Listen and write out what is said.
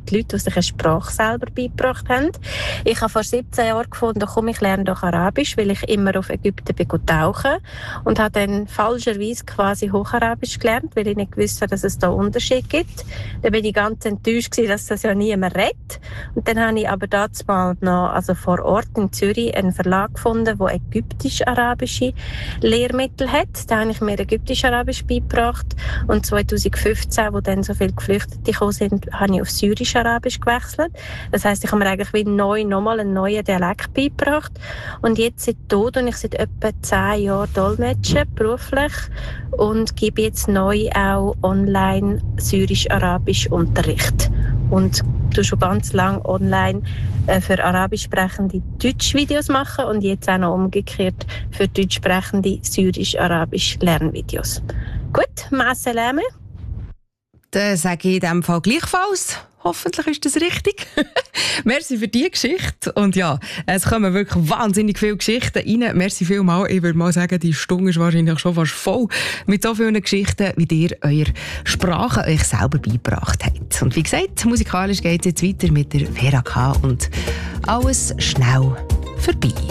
die Leute, die sich eine Sprache selber beigebracht haben. Ich habe vor 17 Jahren gefunden, komm, ich lerne doch Arabisch, weil ich immer auf Ägypten bin tauchen und habe dann falscherweise quasi Hocharabisch gelernt, weil ich nicht gewusst habe, dass es da Unterschied gibt. Dann bin ich ganz enttäuscht gewesen, dass das ja niemand redet. Und dann habe ich aber dazumal noch, also vor Ort in Zürich, einen Verlag gefunden, der ägyptisch-arabische Lehrmittel hat. Da habe ich mir ägyptisch-arabisch beigebracht. Und 2015, wo dann so viele Geflüchtete gekommen sind, habe ich auf syrisch-arabisch gewechselt. Das heisst, ich habe mir eigentlich wie neu nochmal einen neuen Dialekt beigebracht. Und jetzt seit ich seit etwa 10 Jahren dolmetsche, beruflich, und gebe jetzt neu auch online syrisch-arabisch Unterricht. Und du schon ganz lange online für arabisch sprechende Deutsch-Videos machen und jetzt auch noch umgekehrt für deutsch sprechende syrisch-arabisch Lernvideos. Gut, ma salame. Dann sage ich in diesem Fall gleichfalls. Hoffentlich ist das richtig. Merci für diese Geschichte. Und ja, es kommen wirklich wahnsinnig viele Geschichten rein. Merci vielmals. Ich würde mal sagen, die Stunde ist wahrscheinlich schon fast voll mit so vielen Geschichten, wie ihr eure Sprache euch selber beigebracht habt. Und wie gesagt, musikalisch geht es jetzt weiter mit der Vera K. und alles schnell vorbei.